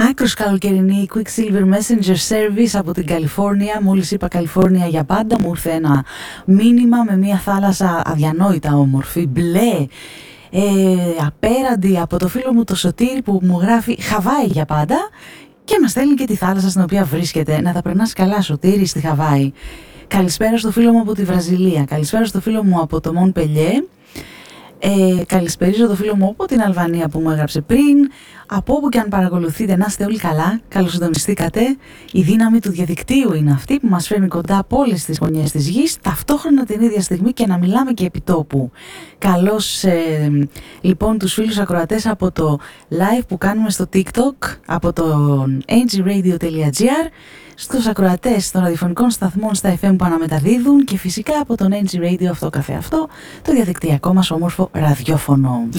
Άκρος καλοκαιρινή Quicksilver Messenger Service από την Καλιφόρνια. Μόλις είπα Καλιφόρνια για πάντα, μου ήρθε ένα μήνυμα με μια θάλασσα αδιανόητα όμορφη, μπλε, απέραντη, από το φίλο μου το Σωτήρη που μου γράφει Χαβάη για πάντα και μας στέλνει και τη θάλασσα στην οποία βρίσκεται. Να τα περνάς καλά, Σωτήρη, στη Χαβάη. Καλησπέρα στο φίλο μου από τη Βραζιλία. Καλησπέρα στο φίλο μου από το Μον-Πελιέ. Καλησπέριζω το φίλο μου από την Αλβανία που μου έγραψε πριν. Από όπου και αν παρακολουθείτε, να είστε όλοι καλά. Καλώς συντονιστήκατε. Η δύναμη του διαδικτύου είναι αυτή που μας φέρνει κοντά από όλες τις γωνιές της γης, ταυτόχρονα την ίδια στιγμή και να μιλάμε και επί τόπου. Καλώς λοιπόν τους φίλους ακροατές από το live που κάνουμε στο TikTok, από το ngaradio.gr, στους ακροατές των ραδιοφωνικών σταθμών στα FM που αναμεταδίδουν και φυσικά από τον NG Radio αυτό καθεαυτό, το διαδικτυακό μας όμορφο ραδιόφωνο.